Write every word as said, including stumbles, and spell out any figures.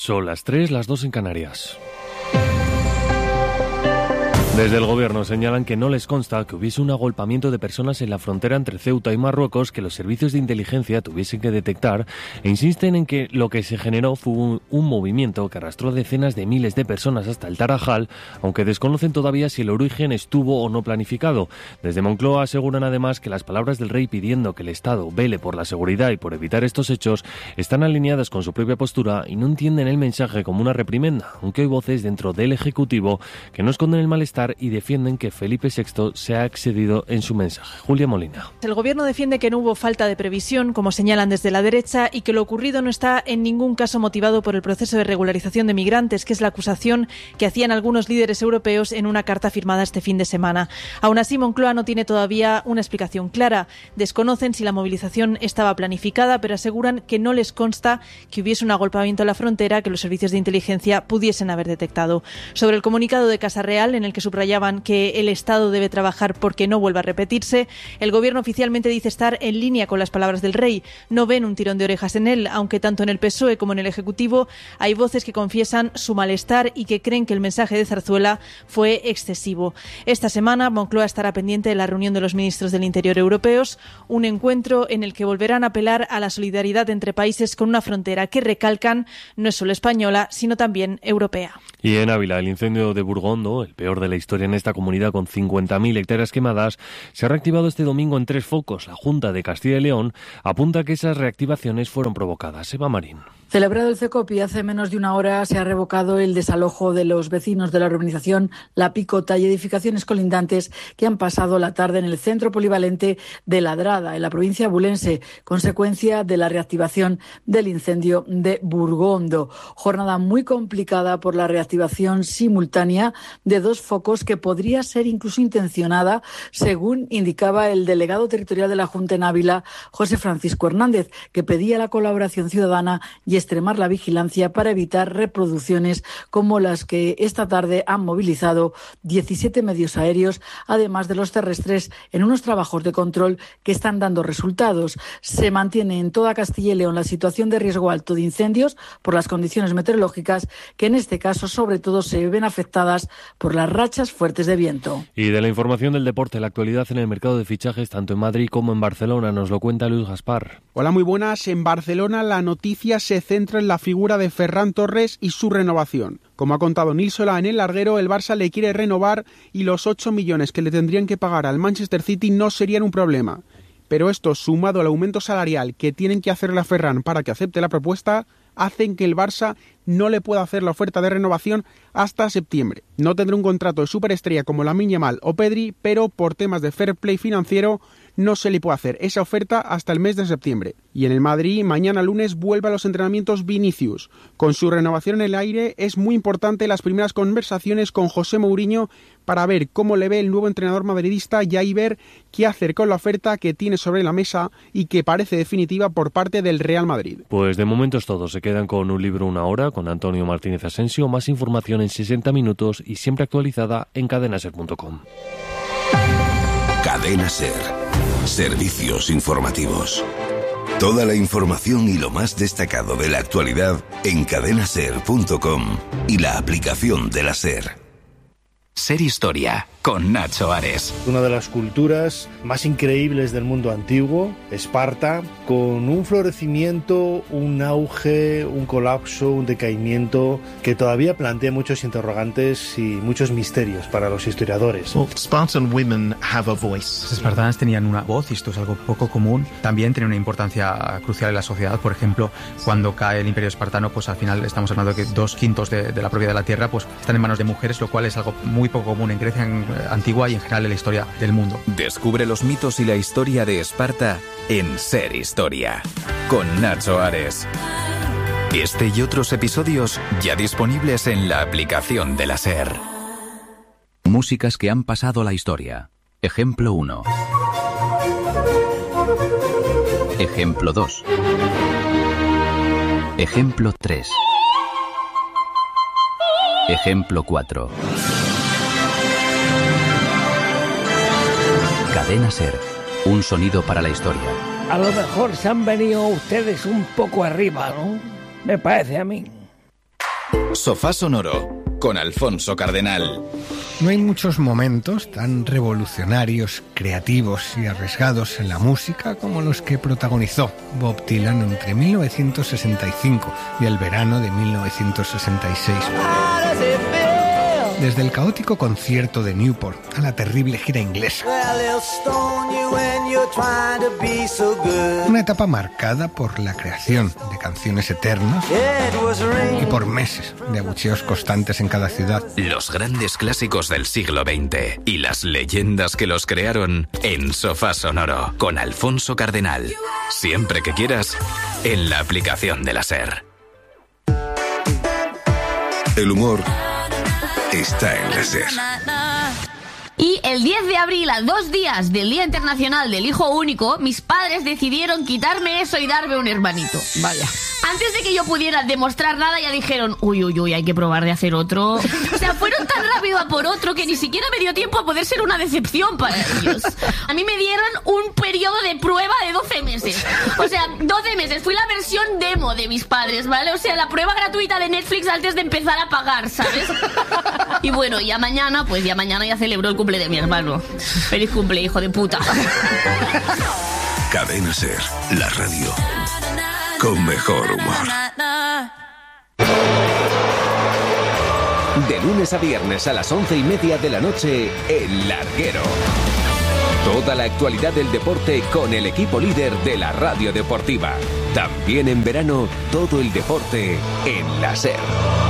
Son las tres, las dos en Canarias. Desde el Gobierno señalan que no les consta que hubiese un agolpamiento de personas en la frontera entre Ceuta y Marruecos que los servicios de inteligencia tuviesen que detectar e insisten en que lo que se generó fue un, un movimiento que arrastró decenas de miles de personas hasta el Tarajal, aunque desconocen todavía si el origen estuvo o no planificado. Desde Moncloa aseguran además que las palabras del rey pidiendo que el Estado vele por la seguridad y por evitar estos hechos están alineadas con su propia postura y no entienden el mensaje como una reprimenda, aunque hay voces dentro del Ejecutivo que no esconden el malestar y defienden que Felipe sexto se ha excedido en su mensaje. Julia Molina. El Gobierno defiende que no hubo falta de previsión, como señalan desde la derecha, y que lo ocurrido no está en ningún caso motivado por el proceso de regularización de migrantes, que es la acusación que hacían algunos líderes europeos en una carta firmada este fin de semana. Aún así, Moncloa no tiene todavía una explicación clara. Desconocen si la movilización estaba planificada, pero aseguran que no les consta que hubiese un agolpamiento en la frontera que los servicios de inteligencia pudiesen haber detectado. Sobre el comunicado de Casa Real, en el que subrayaban que el Estado debe trabajar porque no vuelva a repetirse, el Gobierno oficialmente dice estar en línea con las palabras del rey. No ven un tirón de orejas en él, aunque tanto en el P S O E como en el Ejecutivo hay voces que confiesan su malestar y que creen que el mensaje de Zarzuela fue excesivo. Esta semana Moncloa estará pendiente de la reunión de los ministros del Interior europeos, un encuentro en el que volverán a apelar a la solidaridad entre países con una frontera que, recalcan, no es solo española, sino también europea. Y en Ávila, el incendio de Burgondo, el peor de la historia en esta comunidad con cincuenta mil hectáreas quemadas, se ha reactivado este domingo en tres focos. La Junta de Castilla y León apunta que esas reactivaciones fueron provocadas. Eva Marín. Celebrado el CECOPI hace menos de una hora, se ha revocado el desalojo de los vecinos de la urbanización La Picota y edificaciones colindantes que han pasado la tarde en el centro polivalente de Ladrada, en la provincia bulense, consecuencia de la reactivación del incendio de Burgondo. Jornada muy complicada por la reactivación simultánea de dos focos que podría ser incluso intencionada, según indicaba el delegado territorial de la Junta en Ávila, José Francisco Hernández, que pedía la colaboración ciudadana y extremar la vigilancia para evitar reproducciones como las que esta tarde han movilizado diecisiete medios aéreos, además de los terrestres, en unos trabajos de control que están dando resultados. Se mantiene en toda Castilla y León la situación de riesgo alto de incendios por las condiciones meteorológicas, que en este caso sobre todo se ven afectadas por las rachas fuertes de viento. Y de la información del deporte, la actualidad en el mercado de fichajes tanto en Madrid como en Barcelona, nos lo cuenta Luis Gaspar. Hola, muy buenas. En Barcelona la noticia se centra en la figura de Ferran Torres y su renovación. Como ha contado Nil Solà en El Larguero, el Barça le quiere renovar y los ocho millones que le tendrían que pagar al Manchester City no serían un problema. Pero esto, sumado al aumento salarial que tienen que hacerle a Ferran para que acepte la propuesta, hacen que el Barça no le pueda hacer la oferta de renovación hasta septiembre. No tendrá un contrato de superestrella como Lamine Yamal o Pedri, pero por temas de fair play financiero no se le puede hacer esa oferta hasta el mes de septiembre. Y en el Madrid, mañana lunes, vuelve a los entrenamientos Vinicius. Con su renovación en el aire, es muy importante las primeras conversaciones con José Mourinho para ver cómo le ve el nuevo entrenador madridista y ahí ver qué hacer con la oferta que tiene sobre la mesa y que parece definitiva por parte del Real Madrid. Pues de momento es todo. Se quedan con Un Libro Una Hora, con Antonio Martínez Asensio. Más información en sesenta minutos y siempre actualizada en cadena ser punto com. Cadena Ser. Servicios informativos. Toda la información y lo más destacado de la actualidad en cadena ser punto com y la aplicación de la SER. Ser Historia, con Nacho Ares. Una de las culturas más increíbles del mundo antiguo, Esparta, con un florecimiento, un auge, un colapso, un decaimiento que todavía plantea muchos interrogantes y muchos misterios para los historiadores. Well, Spartan women have a voice. Los espartanas tenían una voz y esto es algo poco común. También tiene una importancia crucial en la sociedad. Por ejemplo, cuando cae el Imperio Espartano, pues al final estamos hablando de que dos quintos de, de la propiedad de la tierra pues están en manos de mujeres, lo cual es algo muy poco común en Grecia antigua y en general en la historia del mundo. Descubre los mitos y la historia de Esparta en Ser Historia, con Nacho Ares. Este y otros episodios ya disponibles en la aplicación de la SER. Músicas que han pasado la historia. Ejemplo uno. Ejemplo dos. Ejemplo tres. Ejemplo cuatro. Cadena Ser, un sonido para la historia. A lo mejor se han venido ustedes un poco arriba, ¿no? Me parece a mí. Sofá Sonoro, con Alfonso Cardenal. No hay muchos momentos tan revolucionarios, creativos y arriesgados en la música como los que protagonizó Bob Dylan entre mil novecientos sesenta y cinco y el verano de mil novecientos sesenta y seis. Desde el caótico concierto de Newport a la terrible gira inglesa. Una etapa marcada por la creación de canciones eternas y por meses de abucheos constantes en cada ciudad. Los grandes clásicos del siglo veinte y las leyendas que los crearon en Sofá Sonoro con Alfonso Cardenal. Siempre que quieras, en la aplicación de la SER. El humor está en la SER. Y el diez de abril, a dos días del Día Internacional del Hijo Único, mis padres decidieron quitarme eso y darme un hermanito. Vaya. Antes de que yo pudiera demostrar nada, ya dijeron, uy, uy, uy, hay que probar de hacer otro. O sea, fueron tan rápido a por otro que ni siquiera me dio tiempo a poder ser una decepción para ellos. A mí me dieron un periodo de prueba de doce meses. O sea, doce meses. Fui la versión demo de mis padres, ¿vale? O sea, la prueba gratuita de Netflix antes de empezar a pagar, ¿sabes? Y bueno, ya mañana, pues ya mañana ya celebro el cumple de mi hermano. Feliz cumple, hijo de puta. Cadena SER, la radio con mejor humor. De lunes a viernes a las once y media de la noche, El Larguero. Toda la actualidad del deporte con el equipo líder de la radio deportiva. También en verano, todo el deporte en la SER.